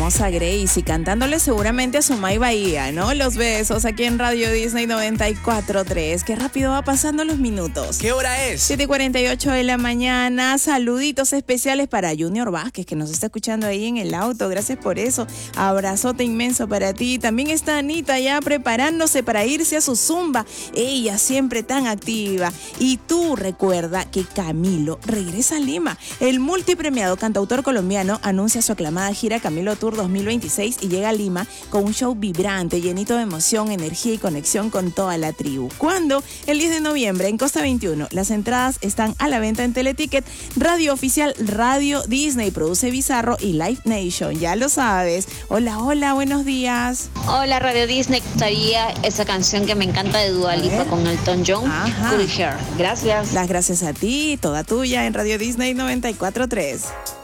escuchamos a Gracie cantándole seguramente a Sumay Bahía, ¿no? Los besos aquí en Radio Disney 94.3. Qué rápido va pasando los minutos. ¿Qué hora es? 7:48 de la mañana. Saluditos especiales para Junior Vázquez, que nos está escuchando ahí en el auto. Gracias por eso. Abrazote inmenso para ti. También está Anita ya preparándose para irse a su zumba. Ella siempre tan activa. Y tú recuerda que Camilo regresa a Lima. El multipremiado cantautor colombiano anuncia su aclamada gira Camilo Tour 2026 y llega a Lima con un show vibrante, llenito de emoción, energía y conexión con toda la tribu. ¿Cuándo? El 10 de noviembre en Costa 21. Las entradas están a la venta en Teleticket, Radio Oficial Radio Disney, Produce Bizarro y Live Nation. Ya lo sabes. Hola, hola, buenos días. Hola Radio Disney, gustaría esa canción que me encanta de Dua Lipa con Elton John, Cool Hair. Gracias. Las gracias a ti, toda tuya en Radio Disney 94.3.